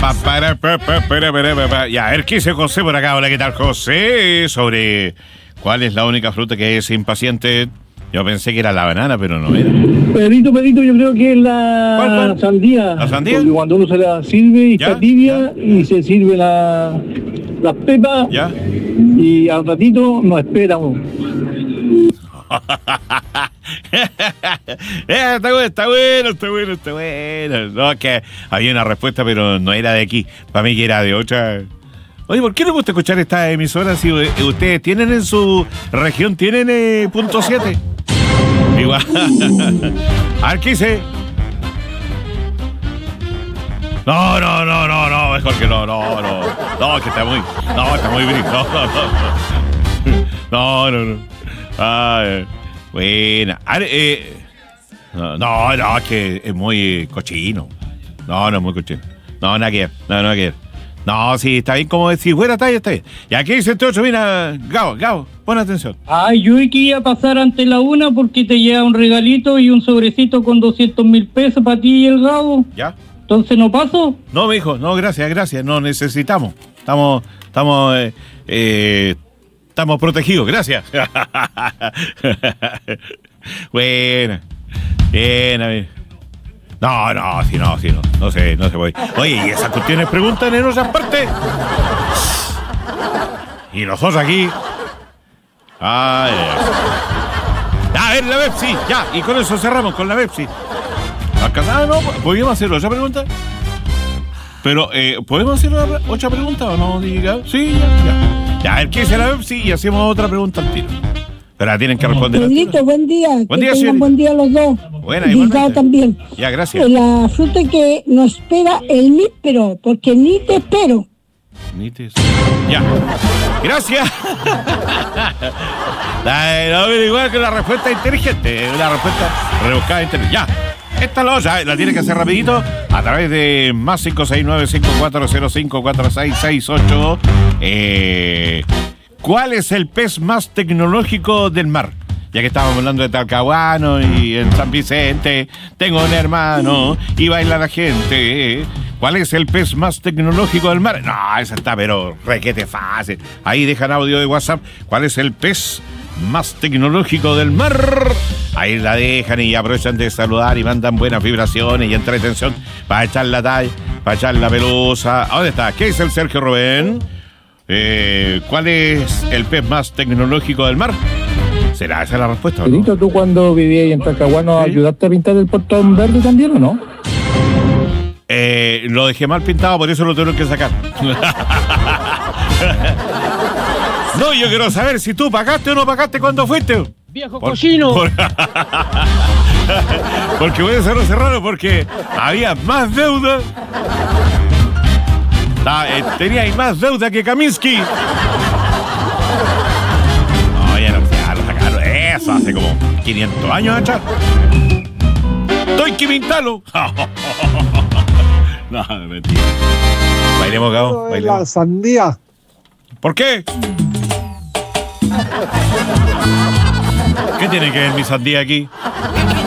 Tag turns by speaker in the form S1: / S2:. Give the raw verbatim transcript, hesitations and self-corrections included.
S1: pa, para, pa, pa, para, para, para, pa. Ya, a ver, ¿qué dice José por acá? Hola, ¿qué tal, José? Sobre cuál es la única fruta que es impaciente. Yo pensé que era la banana, pero no era.
S2: Pedrito, Pedrito, yo creo que es la
S1: ¿Cuál, cuál?
S2: sandía.
S1: ¿La sandía?
S2: Porque cuando uno se la sirve y
S1: ¿Ya?
S2: está tibia y se sirve la, las pepas
S1: ¿Ya?
S2: y al ratito no espera uno.
S1: Eh, está bueno, está bueno, está bueno, está bueno. No, es que había una respuesta, pero no era de aquí. Para mí que era de otra. Oye, ¿por qué no gusta escuchar esta emisora si eh, ustedes tienen en su región, tienen eh, punto siete? Igual. A ver, ¿qué dice? No, no, no, no, no, mejor que no, no, no. No, es que está muy, no, está muy brillo. No, no, no. No, no, no. Ay, buena. A ver, eh, no, no, no, es que es muy cochino. No, no es muy cochino. No, nada que ver, no, nada que ver. No, sí, está bien como decir, buena talla, está bien. Y aquí dice este otro, mira, Gabo, Gabo, pon atención.
S3: Ay, yo que iba a pasar ante la una porque te lleva un regalito y un sobrecito con doscientos mil pesos para ti y el Gabo.
S1: ¿Ya?
S3: Entonces, ¿no paso?
S1: No, mi hijo, no, gracias, gracias, no necesitamos. Estamos, estamos, eh, eh, estamos protegidos, gracias. Buena, bien, a ver. No, no, si no, si no, no sé, no se puede. Oye, ¿y esas cuestiones preguntan en otras partes? Y nosotros aquí. Ay, a ver, la Pepsi, ya, y con eso cerramos con la Pepsi. Ah, no, ¿podríamos hacer otra pregunta? Pero, eh, ¿podemos hacer otra, otra pregunta o no? Diga, sí, ya, ya. Ya, a ver, ¿qué dice la Pepsi? Y hacemos otra pregunta al tiro. Pero la tienen que responder.
S4: Pedrito, buen día.
S1: Buen
S4: que
S1: día,
S4: tengan
S1: señorita.
S4: buen día los dos.
S1: Buena,
S4: y
S1: igualmente.
S4: Gao también.
S1: Ya, gracias.
S4: La fruta que nos espera el níspero, porque ni te espero.
S1: Ni te... Ya. Gracias. Ay, no, pero igual que la respuesta inteligente. Una respuesta rebuscada inteligente. Ya. Esta la otra, la tiene que hacer rapidito a través de más cinco seis nueve cinco cuatro cero cinco cuatro seis seis ocho. Eh, ¿Cuál es el pez más tecnológico del mar? Ya que estábamos hablando de Talcahuano y en San Vicente, tengo un hermano y baila la gente. ¿Cuál es el pez más tecnológico del mar? No, esa está, pero requete fácil. Ahí dejan audio de WhatsApp. ¿Cuál es el pez más tecnológico del mar? Ahí la dejan y aprovechan de saludar y mandan buenas vibraciones y entretención para echar la talla, para echar la pelusa. ¿Dónde está? ¿Qué dice el Sergio Rubén? Eh, ¿Cuál es el pez más tecnológico del mar? ¿Será esa la respuesta o no?
S2: Pedrito, ¿tú cuando vivías en Talcahuano
S1: ¿Sí?
S2: ayudaste a pintar el portón verde también o no?
S1: Eh, lo dejé mal pintado, por eso lo tengo que sacar. No, yo quiero saber si tú pagaste o no pagaste cuando fuiste.
S3: ¡Viejo
S1: Por-
S3: cochino!
S1: por- Porque voy a cerrar cerrado porque había más deuda. Ah, eh, tenía ahí más deuda que Kaminsky. No, ya no, ya lo sacaron. Eso hace como quinientos años atrás. Estoy que pintarlo. No, mentira. Bailemos, Gabo.
S5: La
S1: Bailemos.
S5: sandía.
S1: ¿Por qué? ¿Qué tiene que ver mi sandía aquí?